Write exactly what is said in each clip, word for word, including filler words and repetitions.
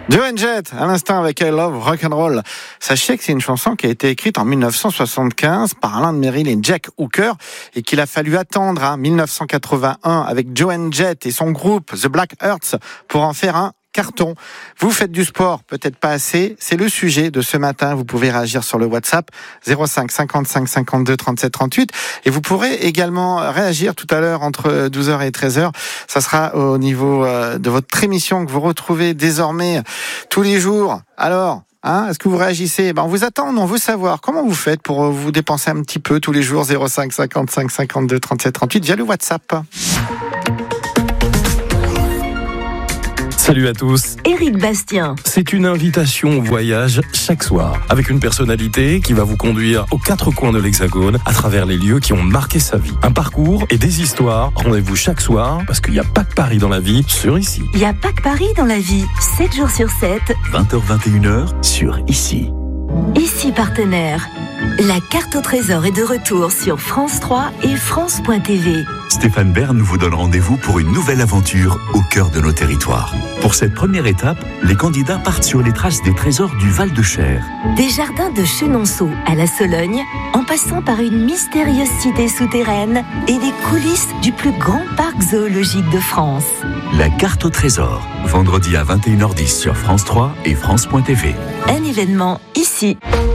Joan Jett, à l'instant avec I Love Rock'n'Roll. Sachez que c'est une chanson qui a été écrite en dix-neuf cent soixante-quinze par Alan Merrill et Jack Hooker et qu'il a fallu attendre hein, dix-neuf cent quatre-vingt-un avec Joan Jett et son groupe The Black Hearts pour en faire un carton. Vous faites du sport, peut-être pas assez. C'est le sujet de ce matin. Vous pouvez réagir sur le WhatsApp zéro cinq cinquante-cinq cinquante-deux trente-sept trente-huit et vous pourrez également réagir tout à l'heure entre douze heures et treize heures. Ça sera au niveau de votre émission que vous retrouvez désormais tous les jours. Alors, Hein, est-ce que vous réagissez? Ben, on vous attend, on veut savoir comment vous faites pour vous dépenser un petit peu tous les jours. Zéro cinq cinquante-cinq cinquante-deux trente-sept trente-huit via le WhatsApp. Salut à tous. Éric Bastien. C'est une invitation au voyage chaque soir, avec une personnalité qui va vous conduire aux quatre coins de l'Hexagone, à travers les lieux qui ont marqué sa vie. Un parcours et des histoires. Rendez-vous chaque soir, parce qu'il n'y a pas que Paris dans la vie, sur Ici. Il n'y a pas que Paris dans la vie. sept jours sur sept. vingt heures vingt et une heures sur Ici. Ici partenaire. La carte au trésor est de retour sur France trois et France point T V. Stéphane Bern vous donne rendez-vous pour une nouvelle aventure au cœur de nos territoires. Pour cette première étape, les candidats partent sur les traces des trésors du Val-de-Cher. Des jardins de Chenonceau à la Sologne, en passant par une mystérieuse cité souterraine et les coulisses du plus grand parc zoologique de France. La carte au trésor, vendredi à vingt et une heures dix sur France trois et France point T V. Un événement ici.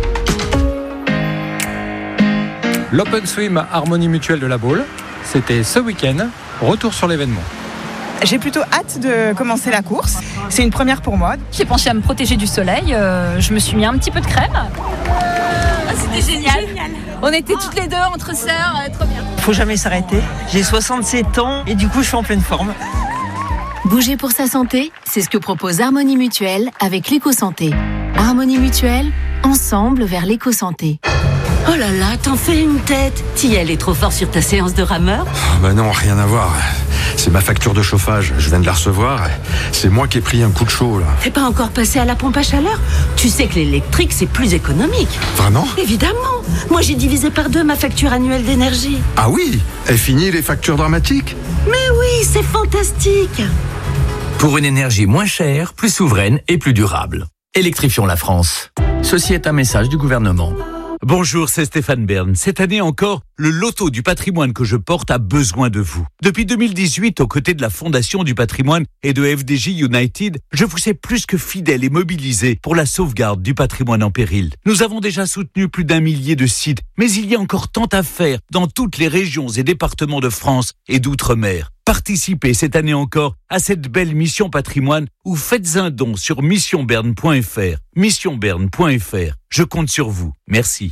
L'Open Swim Harmonie Mutuelle de la Baule, c'était ce week-end. Retour sur l'événement. J'ai plutôt hâte de commencer la course. C'est une première pour moi. J'ai pensé à me protéger du soleil. Euh, je me suis mis un petit peu de crème. Ah, c'était génial. génial. On était toutes les deux entre sœurs. Euh, trop bien. Faut jamais s'arrêter. J'ai soixante-sept ans et du coup, je suis en pleine forme. Bouger pour sa santé, c'est ce que propose Harmonie Mutuelle avec l'éco-santé. Harmonie Mutuelle, ensemble vers l'éco-santé. Oh là là, t'en fais une tête. T'y es allé trop fort sur ta séance de rameur? Oh bah non, rien à voir. C'est ma facture de chauffage, je viens de la recevoir. C'est moi qui ai pris un coup de chaud là. T'es pas encore passé à la pompe à chaleur? Tu sais que l'électrique c'est plus économique. Vraiment? Évidemment. Moi j'ai divisé par deux ma facture annuelle d'énergie. Ah oui? Et fini les factures dramatiques? Mais oui, c'est fantastique. Pour une énergie moins chère, plus souveraine et plus durable. Électrifions la France. Ceci est un message du gouvernement. Bonjour, c'est Stéphane Bern. Cette année encore, le loto du patrimoine que je porte a besoin de vous. Depuis deux mille dix-huit, aux côtés de la Fondation du patrimoine et de F D J United, je vous sais plus que fidèle et mobilisé pour la sauvegarde du patrimoine en péril. Nous avons déjà soutenu plus d'un millier de sites, mais il y a encore tant à faire dans toutes les régions et départements de France et d'outre-mer. Participez cette année encore à cette belle mission patrimoine ou faites un don sur mission bern point f r. mission bern point f r. Je compte sur vous. Merci.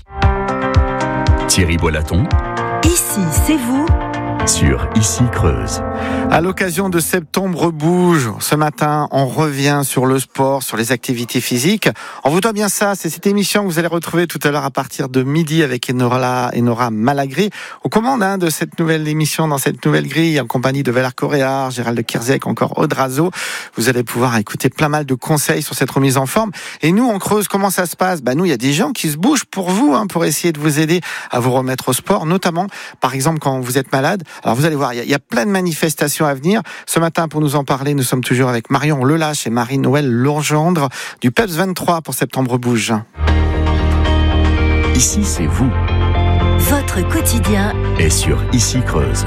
Thierry Boilaton. Ici, c'est vous. Sur Ici Creuse. À l'occasion de Septembre Bouge, ce matin, on revient sur le sport, sur les activités physiques. On vous doit bien ça, c'est cette émission que vous allez retrouver tout à l'heure à partir de midi avec Enora, Enora Malagré, aux commandes hein, de cette nouvelle émission, dans cette nouvelle grille, en compagnie de Valar Coréard, Gérald de Kirzek, encore Audrazo. Vous allez pouvoir écouter plein mal de conseils sur cette remise en forme. Et nous, en Creuse, comment ça se passe? Bah, nous, il y a des gens qui se bougent pour vous, hein, pour essayer de vous aider à vous remettre au sport, notamment, par exemple, quand vous êtes malade. Alors vous allez voir, il y, y a plein de manifestations à venir. Ce matin, pour nous en parler, nous sommes toujours avec Marion Lelache et Marie-Noël Legendre du P E P S vingt-trois pour Septembre Bouge. Ici, c'est vous. Votre quotidien est sur Ici Creuse.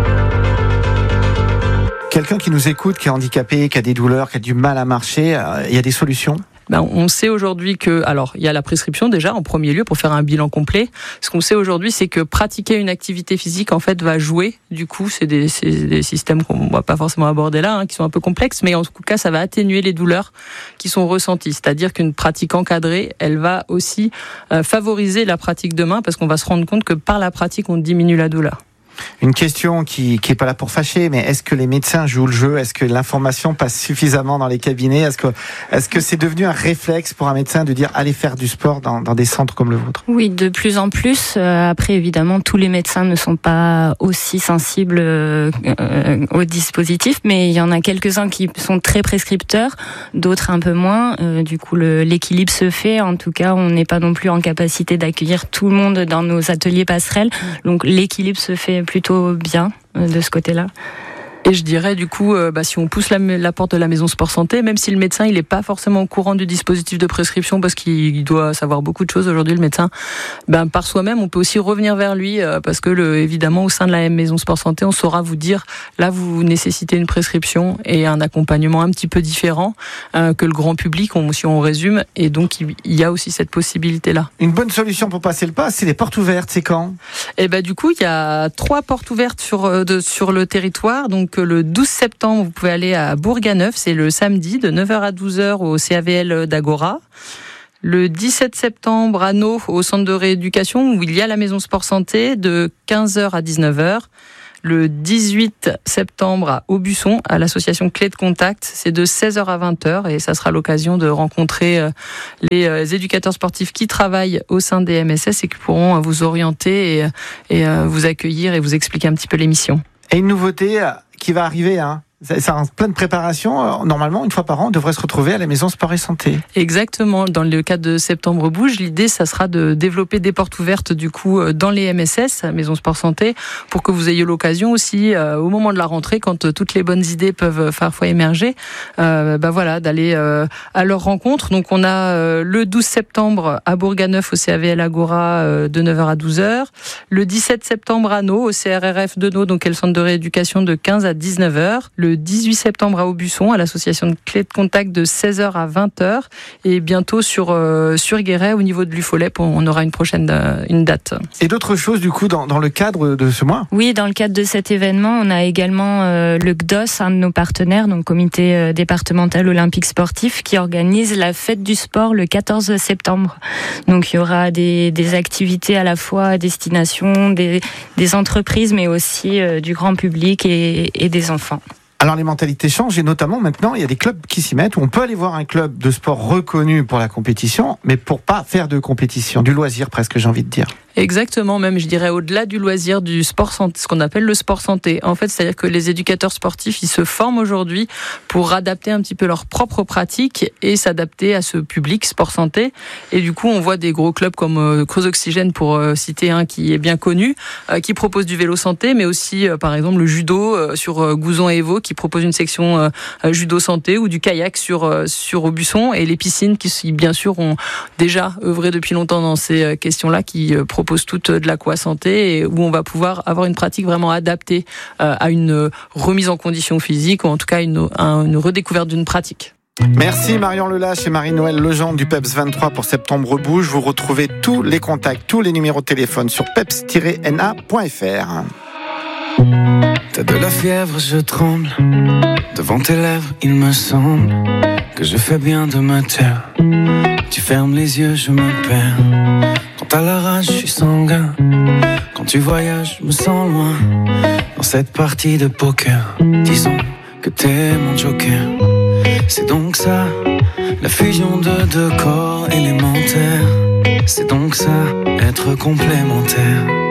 Quelqu'un qui nous écoute, qui est handicapé, qui a des douleurs, qui a du mal à marcher, euh, il y a des solutions? Ben, on sait aujourd'hui que, alors, il y a la prescription déjà en premier lieu pour faire un bilan complet. Ce qu'on sait aujourd'hui, c'est que pratiquer une activité physique, en fait, va jouer. Du coup, c'est des, c'est des systèmes qu'on va pas forcément aborder là, hein, qui sont un peu complexes, mais en tout cas, ça va atténuer les douleurs qui sont ressenties. C'est-à-dire qu'une pratique encadrée, elle va aussi euh, favoriser la pratique de main, parce qu'on va se rendre compte que par la pratique, on diminue la douleur. Une question qui qui est pas là pour fâcher, mais est-ce que les médecins jouent le jeu? Est-ce que l'information passe suffisamment dans les cabinets? Est-ce que est-ce que c'est devenu un réflexe pour un médecin de dire allez faire du sport dans dans des centres comme le vôtre? Oui, de plus en plus. Euh, après, évidemment, tous les médecins ne sont pas aussi sensibles euh, euh, au dispositif, mais il y en a quelques-uns qui sont très prescripteurs, d'autres un peu moins. Euh, du coup, le, l'équilibre se fait. En tout cas, on n'est pas non plus en capacité d'accueillir tout le monde dans nos ateliers passerelles. Donc, l'équilibre se fait plutôt bien de ce côté-là. Et je dirais du coup, euh, bah, si on pousse la, la porte de la maison sport santé, même si le médecin il n'est pas forcément au courant du dispositif de prescription parce qu'il doit savoir beaucoup de choses aujourd'hui, le médecin, ben, par soi-même, on peut aussi revenir vers lui euh, parce que le, évidemment au sein de la maison sport santé, on saura vous dire là vous nécessitez une prescription et un accompagnement un petit peu différent euh, que le grand public, on, si on résume, et donc il, il y a aussi cette possibilité-là. Une bonne solution pour passer le pas, c'est les portes ouvertes, c'est quand ? Et ben du coup, il y a trois portes ouvertes sur, de, sur le territoire. Donc le douze septembre, vous pouvez aller à Bourganeuf, c'est le samedi, de neuf heures à douze heures au C A V L d'Agora. Le dix-sept septembre, à Nau, au centre de rééducation, où il y a la maison sport santé, de quinze heures à dix-neuf heures. Le dix-huit septembre, à Aubusson, à l'association Clé de Contact, c'est de seize heures à vingt heures, et ça sera l'occasion de rencontrer les éducateurs sportifs qui travaillent au sein des M S S et qui pourront vous orienter et, et vous accueillir et vous expliquer un petit peu les missions. Et une nouveauté qui va arriver, hein. C'est en pleine préparation. Normalement, une fois par an, on devrait se retrouver à la maison sport et santé. Exactement. Dans le cadre de Septembre Bouge, l'idée, ça sera de développer des portes ouvertes, du coup, dans les M S S, maison sport santé, pour que vous ayez l'occasion aussi, euh, au moment de la rentrée, quand euh, toutes les bonnes idées peuvent parfois émerger, euh, bah voilà, d'aller euh, à leur rencontre. Donc, on a euh, le douze septembre à Bourganeuf, au C A V L Agora, euh, de neuf heures à douze heures. Le dix-sept septembre à Nau, au C R R F de Nau, donc, est le centre de rééducation, de quinze à dix-neuf heures. Le dix-huit septembre à Aubusson, à l'association de Clé de Contact, de seize heures à vingt heures, et bientôt sur euh, sur Guéret, au niveau de l'U F O L E P, on aura une prochaine euh, une date. Et d'autres choses du coup dans, dans le cadre de ce mois ? Oui, dans le cadre de cet événement, on a également euh, le C D O S, un de nos partenaires, donc Comité euh, départemental olympique sportif, qui organise la fête du sport le quatorze septembre. Donc il y aura des, des activités à la fois à destination des, des entreprises, mais aussi euh, du grand public et, et des enfants. Alors les mentalités changent et notamment maintenant il y a des clubs qui s'y mettent où on peut aller voir un club de sport reconnu pour la compétition, mais pour pas faire de compétition, du loisir presque, j'ai envie de dire. Exactement, même je dirais au-delà du loisir, du sport santé, ce qu'on appelle le sport santé. En fait, c'est-à-dire que les éducateurs sportifs, ils se forment aujourd'hui pour adapter un petit peu leurs propres pratiques et s'adapter à ce public sport santé. Et du coup, on voit des gros clubs comme euh, Creuse Oxygène, pour euh, citer un qui est bien connu, euh, qui propose du vélo santé, mais aussi euh, par exemple le judo euh, sur euh, Gouzon et Evo, qui propose une section euh, judo santé, ou du kayak sur euh, sur Aubusson, et les piscines qui bien sûr ont déjà œuvré depuis longtemps dans ces euh, questions-là, qui euh, proposent toutes de l'aqua santé, et où on va pouvoir avoir une pratique vraiment adaptée euh, à une remise en condition physique, ou en tout cas une, une redécouverte d'une pratique. Merci Marion Lelache et Marie-Noëlle Legendre du Peps vingt-trois pour Septembre Bouge. Vous retrouvez tous les contacts, tous les numéros de téléphone sur peps tiret n a point f r. T'as de la fièvre, je tremble. Devant tes lèvres, il me semble que je fais bien de me taire. Tu fermes les yeux, je me perds. Quand t'as la rage, je suis sanguin. Quand tu voyages, je me sens loin. Dans cette partie de poker, disons que t'es mon joker. C'est donc ça, la fusion de deux corps élémentaires. C'est donc ça, être complémentaire.